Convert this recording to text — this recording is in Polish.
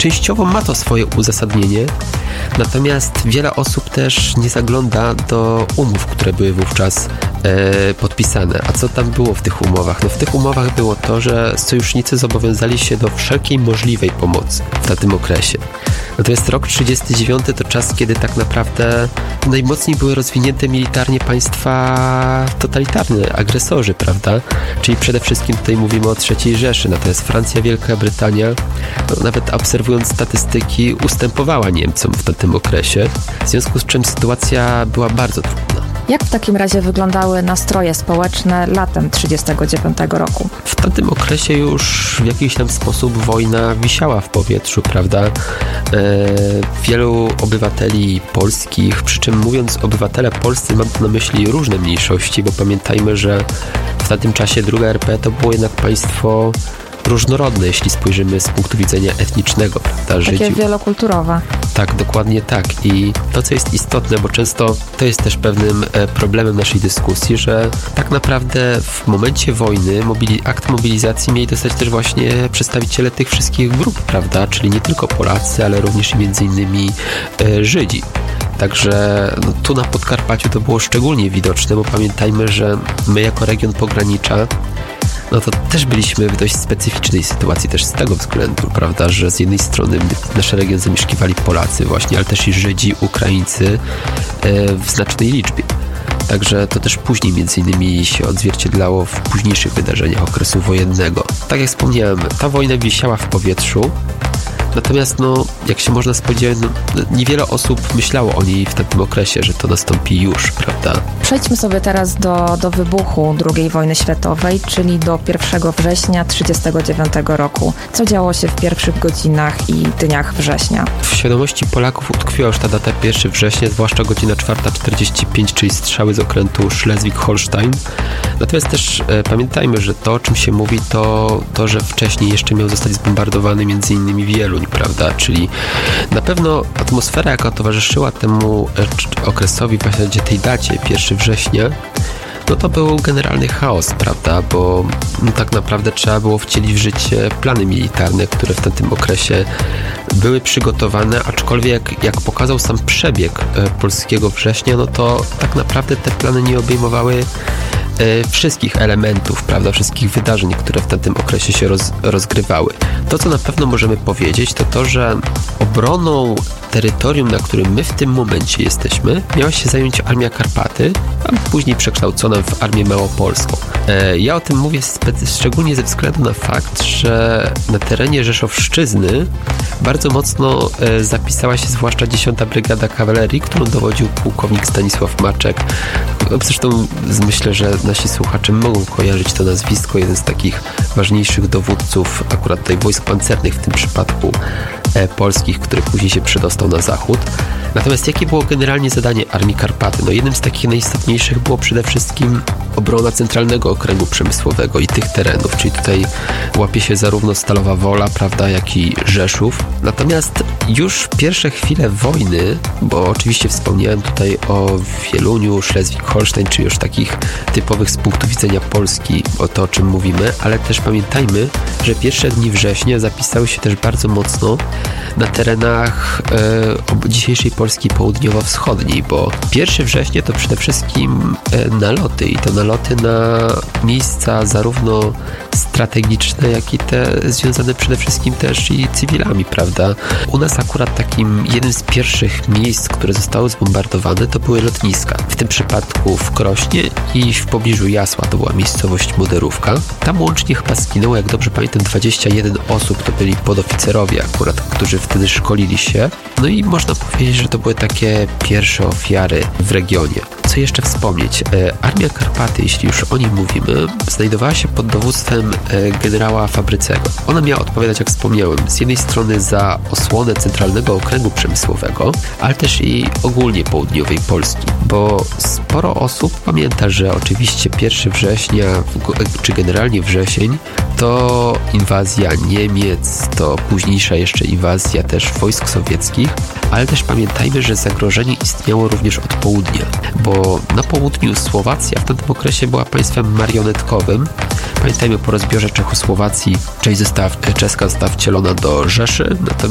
częściowo ma to swoje uzasadnienie, natomiast wiele osób też nie zagląda do umów, które były wówczas podpisane. A co tam było w tych umowach? No w tych umowach było to, że sojusznicy zobowiązali się do wszelkiej możliwej pomocy w tym okresie. Natomiast rok 1939 to czas, kiedy tak naprawdę najmocniej były rozwinięte militarnie państwa totalitarne, agresorzy, prawda? Czyli przede wszystkim tutaj mówimy o III Rzeszy, natomiast Francja, Wielka Brytania, no nawet obserwując statystyki, ustępowała Niemcom w tym okresie, w związku z czym sytuacja była bardzo trudna. Jak w takim razie wyglądały nastroje społeczne latem 1939 roku? W tamtym okresie już w jakiś tam sposób wojna wisiała w powietrzu, prawda? Wielu obywateli polskich, przy czym mówiąc obywatele polscy, mam tu na myśli różne mniejszości, bo pamiętajmy, że w tamtym czasie II RP to było jednak państwo różnorodne, jeśli spojrzymy z punktu widzenia etnicznego, prawda? Żydzi. Takie wielokulturowe. Tak, dokładnie tak. I to, co jest istotne, bo często to jest też pewnym problemem naszej dyskusji, że tak naprawdę w momencie wojny akt mobilizacji mieli dostać też właśnie przedstawiciele tych wszystkich grup, prawda? Czyli nie tylko Polacy, ale również i między innymi Żydzi. Także no, tu na Podkarpaciu to było szczególnie widoczne, bo pamiętajmy, że my jako region pogranicza no to też byliśmy w dość specyficznej sytuacji też z tego względu, prawda, że z jednej strony nasz region zamieszkiwali Polacy właśnie, ale też i Żydzi, Ukraińcy w znacznej liczbie. Także to też później między innymi się odzwierciedlało w późniejszych wydarzeniach okresu wojennego. Tak jak wspomniałem, ta wojna wisiała w powietrzu, natomiast no, jak się można spodziewać, no, niewiele osób myślało o niej w tamtym okresie, że to nastąpi już, prawda? Przejdźmy sobie teraz do wybuchu II wojny światowej, czyli do 1 września 1939 roku. Co działo się w pierwszych godzinach i dniach września? W świadomości Polaków utkwiła już ta data 1 września, zwłaszcza godzina 4:45, czyli strzały z okrętu Schleswig-Holstein. Natomiast też pamiętajmy, że to, o czym się mówi, to, że wcześniej jeszcze miał zostać zbombardowany między innymi Wieluń, prawda? Czyli na pewno atmosfera, jaka towarzyszyła temu okresowi, w zasadzie tej dacie, 1 września, no to był generalny chaos, prawda? Bo no, tak naprawdę trzeba było wcielić w życie plany militarne, które w tamtym okresie były przygotowane, aczkolwiek jak pokazał sam przebieg polskiego września, no to tak naprawdę te plany nie obejmowały wszystkich elementów, prawda, wszystkich wydarzeń, które w tamtym okresie się rozgrywały. To, co na pewno możemy powiedzieć, to to, że obroną terytorium, na którym my w tym momencie jesteśmy, miała się zająć Armia Karpaty, a później przekształcona w Armię Małopolską. Ja o tym mówię szczególnie ze względu na fakt, że na terenie Rzeszowszczyzny bardzo mocno zapisała się zwłaszcza 10. Brygada Kawalerii, którą dowodził pułkownik Stanisław Maczek. Zresztą myślę, że nasi słuchacze mogą kojarzyć to nazwisko, jeden z takich ważniejszych dowódców akurat tutaj wojsk pancernych w tym przypadku polskich, który później się przedostał na zachód. Natomiast jakie było generalnie zadanie Armii Karpaty? No jednym z takich najistotniejszych było przede wszystkim obrona centralnego okręgu przemysłowego i tych terenów, czyli tutaj łapie się zarówno Stalowa Wola, prawda, jak i Rzeszów. Natomiast już w pierwsze chwile wojny, bo oczywiście wspomniałem tutaj o Wieluniu, Schleswig-Holstein, czyli już takich typowych z punktu widzenia Polski, o to, o czym mówimy, ale też pamiętajmy, że pierwsze dni września zapisały się też bardzo mocno na terenach dzisiejszej Polski południowo-wschodniej, bo 1 września to przede wszystkim naloty i to naloty na miejsca zarówno strategiczne, jak i te związane przede wszystkim też i cywilami, prawda? U nas akurat takim jednym z pierwszych miejsc, które zostały zbombardowane, to były lotniska. W tym przypadku w Krośnie i w pobliżu Jasła, to była miejscowość Moderówka. Tam łącznie chyba zginęło, jak dobrze pamiętam, 21 osób, to byli podoficerowie akurat, którzy wtedy szkolili się. No i można powiedzieć, że to były takie pierwsze ofiary w regionie. Co jeszcze wspomnieć? Armia Karpaty, jeśli już o niej mówimy, znajdowała się pod dowództwem generała Fabrycego. Ona miała odpowiadać, jak wspomniałem, z jednej strony za osłonę centralnego okręgu przemysłowego, ale też i ogólnie południowej Polski, bo sporo osób pamięta, że oczywiście 1 września, czy generalnie wrzesień, to inwazja Niemiec, to późniejsza jeszcze inwazja też wojsk sowieckich, ale też pamiętajmy, że zagrożenie istniało również od południa, bo na południu Słowacja w tamtym okresie była państwem marionetkowym. Pamiętajmy, po rozbiorze Czechosłowacji część czeska została wcielona do Rzeszy, natomiast